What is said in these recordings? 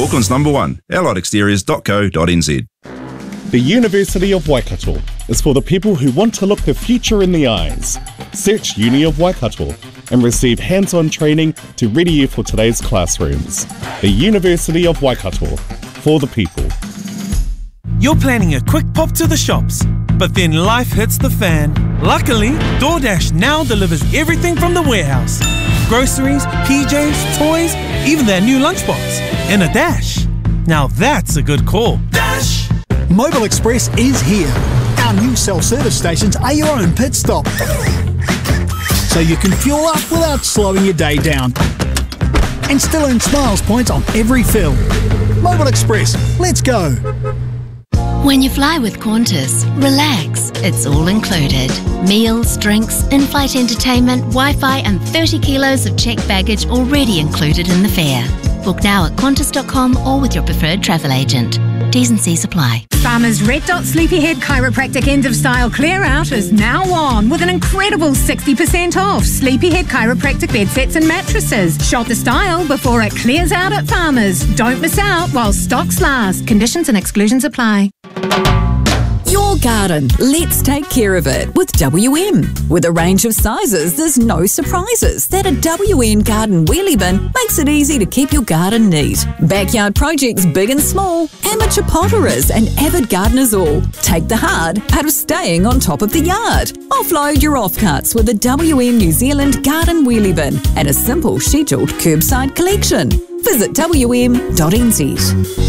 Auckland's #1, alliedexteriors.co.nz. The University of Waikato is for the people who want to look the future in the eyes. Search Uni of Waikato and receive hands-on training to ready you for today's classrooms. The University of Waikato, for the people. You're planning a quick pop to the shops, but then life hits the fan. Luckily, DoorDash now delivers everything from the warehouse. Groceries, PJs, toys, even their new lunchbox. In a dash. Now that's a good call. Dash! Mobile Express is here. Our new self-service stations are your own pit stop. So you can fuel up without slowing your day down. And still earn Smiles points on every fill. Mobile Express, let's go. When you fly with Qantas, relax, it's all included. Meals, drinks, in-flight entertainment, Wi-Fi and 30 kilos of checked baggage already included in the fare. Book now at Qantas.com or with your preferred travel agent. T's and C's apply. Farmers Red Dot Sleepyhead Chiropractic End of Style Clear Out is now on with an incredible 60% off Sleepyhead Chiropractic bed sets and mattresses. Shop the style before it clears out at Farmers. Don't miss out while stocks last. Conditions and exclusions apply. Your garden, let's take care of it with WM. With a range of sizes, there's no surprises that a WM garden wheelie bin makes it easy to keep your garden neat. Backyard projects big and small, amateur potterers and avid gardeners all. Take the hard out of staying on top of the yard. Offload your offcuts with a WM New Zealand garden wheelie bin and a simple scheduled curbside collection. Visit wm.nz.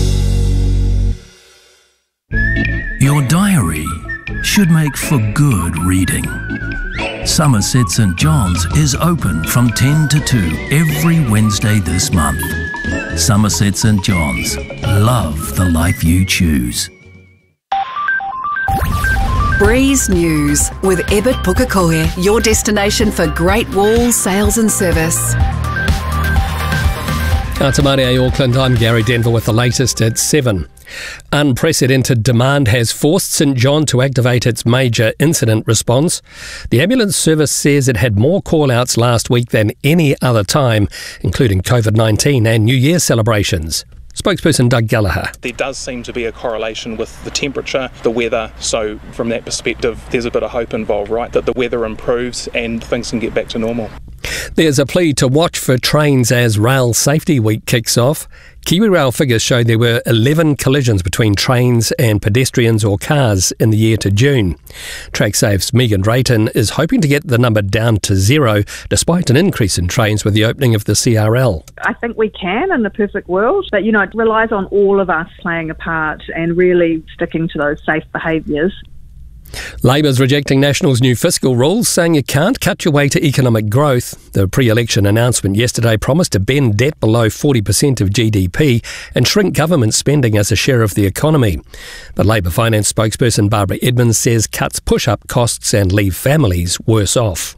Your diary should make for good reading. Somerset St John's is open from 10 to 2 every Wednesday this month. Somerset St John's. Love the life you choose. Breeze News with Ebert Pukekohe, your destination for Great Wall sales and service. Tamare Auckland, I'm Gary Denver with the latest at 7. Unprecedented demand has forced St John to activate its major incident response. The ambulance service says it had more call-outs last week than any other time, including COVID-19 and New Year celebrations. Spokesperson Doug Gallagher. There does seem to be a correlation with the temperature, the weather, so from that perspective there's a bit of hope involved, right, that the weather improves and things can get back to normal. There's a plea to watch for trains as Rail Safety Week kicks off. KiwiRail figures show there were 11 collisions between trains and pedestrians or cars in the year to June. TrackSafe's Megan Drayton is hoping to get the number down to 0 despite an increase in trains with the opening of the CRL. I think we can in the perfect world, but it relies on all of us playing a part and really sticking to those safe behaviours. Labour's rejecting National's new fiscal rules, saying you can't cut your way to economic growth. The pre-election announcement yesterday promised to bend debt below 40% of GDP and shrink government spending as a share of the economy. But Labour finance spokesperson Barbara Edmonds says cuts push up costs and leave families worse off.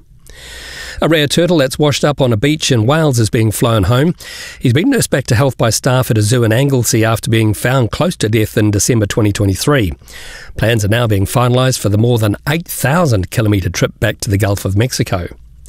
A rare turtle that's washed up on a beach in Wales is being flown home. He's been nursed back to health by staff at a zoo in Anglesey after being found close to death in December 2023. Plans are now being finalised for the more than 8,000-kilometre trip back to the Gulf of Mexico.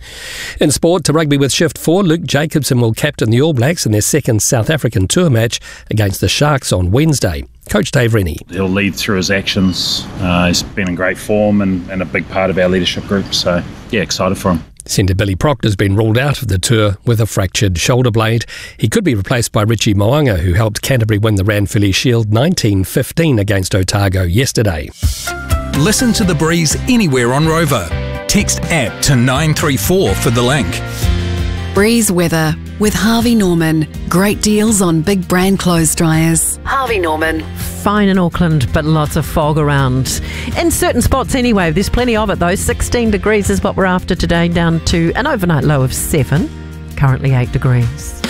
In sport, to rugby with Shift 4, Luke Jacobson will captain the All Blacks in their second South African tour match against the Sharks on Wednesday. Coach Dave Rennie. He'll lead through his actions. He's been in great form and a big part of our leadership group, so yeah, excited for him. Centre Billy Proctor's been ruled out of the tour with a fractured shoulder blade. He could be replaced by Richie Mo'unga, who helped Canterbury win the Ranfurly Shield 19-15 against Otago yesterday. Listen to The Breeze anywhere on Rover. Text app to 934 for the link. Breeze weather with Harvey Norman. Great deals on big brand clothes dryers. Harvey Norman. Fine in Auckland, but lots of fog around. In certain spots anyway, there's plenty of it though. 16 degrees is what we're after today, down to an overnight low of 7. Currently 8 degrees.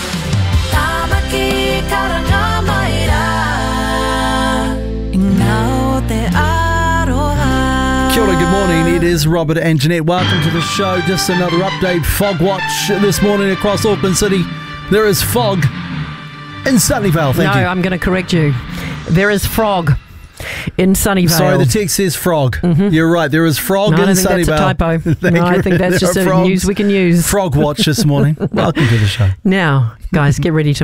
Kia ora, good morning. It is Robert and Jeanette. Welcome to the show. Just another update. Fog watch this morning across Auckland City. There is fog in Sunnyvale. Thank you. No, I'm going to correct you. There is frog in Sunnyvale. Sorry, the text says frog. Mm-hmm. You're right. There is frog in Sunnyvale. I think that's a typo. No, I think that's just a news we can use. Frog watch this morning. Welcome to the show. Now, guys, get ready to